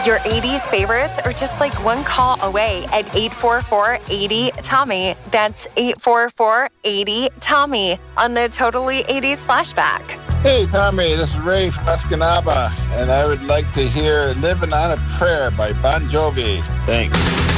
Your 80s favorites are just like one call away at 844-80-TOMMY. That's 844-80-TOMMY on the Totally 80s Flashback. Hey, Tommy, this is Ray from Escanaba, and I would like to hear Living on a Prayer by Bon Jovi. Thanks.